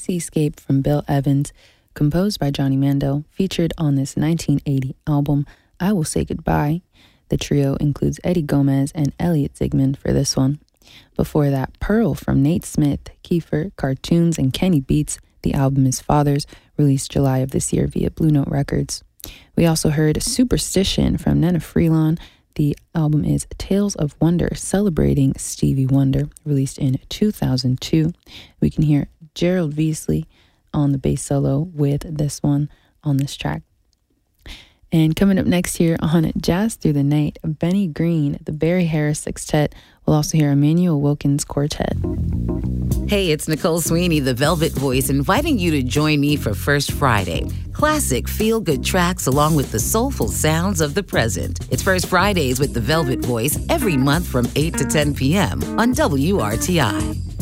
Seascape from Bill Evans, composed by Johnny Mandel, featured on this 1980 album, I Will Say Goodbye. The trio includes Eddie Gomez and Elliot Zigman for this one. Before that, Pearl from Nate Smith, Kiefer, Cartoons, and Kenny Beats. The album is Fathers, released July of this year via Blue Note Records. We also heard Superstition from Nena Freelon. The album is Tales of Wonder, celebrating Stevie Wonder, released in 2002. We can hear Gerald Veasley on the bass solo with this one on this track. And coming up next here on Jazz Through the Night, Benny Green, the Barry Harris Sextet. We'll also hear Emmanuel Wilkins Quartet. Hey, it's Nicole Sweeney, the Velvet Voice, inviting you to join me for First Friday. Classic feel-good tracks along with the soulful sounds of the present. It's First Fridays with the Velvet Voice every month from 8 to 10 p.m. on WRTI.